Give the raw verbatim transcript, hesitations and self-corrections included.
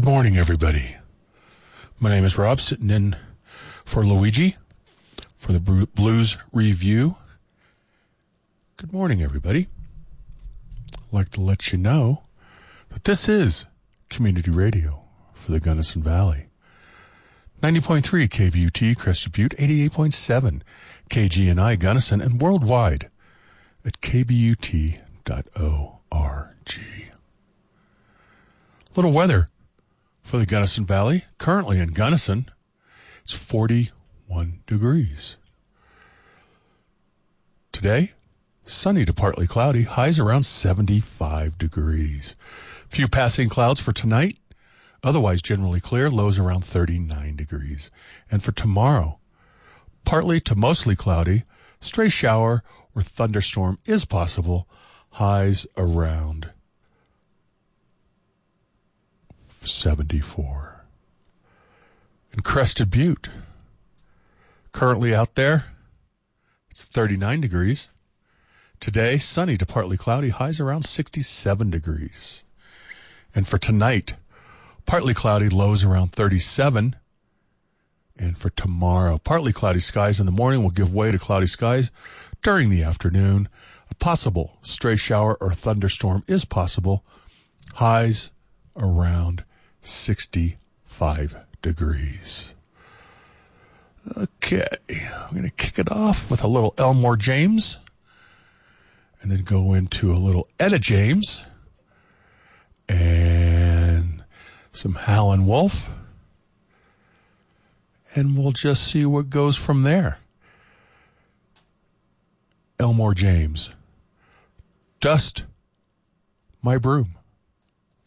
Good morning, everybody. My name is Rob, sitting in for Luigi for the Blues Review. Good morning, everybody. I'd like to let you know that this is community radio for the Gunnison Valley. ninety point three K V U T, Crested Butte, eighty-eight point seven K G N I Gunnison, and worldwide at k b u t dot org. Little weather for the Gunnison Valley. Currently in Gunnison, it's forty-one degrees. Today, sunny to partly cloudy, highs around seventy-five degrees. Few passing clouds for tonight, otherwise generally clear, lows around thirty-nine degrees. And for tomorrow, partly to mostly cloudy, stray shower or thunderstorm is possible, highs around seventy-four. In Crested Butte, currently out there, it's thirty-nine degrees. Today, sunny to partly cloudy, highs around sixty-seven degrees. And for tonight, partly cloudy, lows around thirty-seven. And for tomorrow, partly cloudy skies in the morning will give way to cloudy skies during the afternoon. A possible stray shower or thunderstorm is possible, highs around sixty-five degrees. Okay, I'm going to kick it off with a little Elmore James and then go into a little Etta James and some Howlin' Wolf, and we'll just see what goes from there. Elmore James, Dust My Broom.